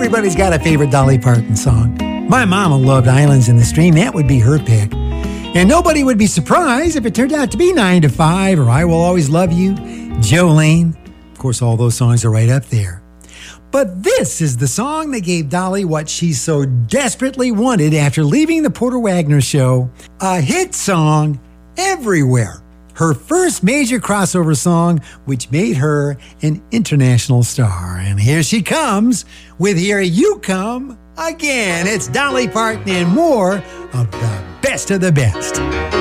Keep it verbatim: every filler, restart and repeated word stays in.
Everybody's got a favorite Dolly Parton song. My mama loved Islands in the Stream. That would be her pick. And nobody would be surprised if it turned out to be nine to five or I Will Always Love You, Jolene. Of course, all those songs are right up there. But this is the song that gave Dolly what she so desperately wanted after leaving the Porter Wagoner Show, a hit song everywhere. Her first major crossover song, which made her an international star. And here she comes with Here You Come Again. It's Dolly Parton and more of the best of the best.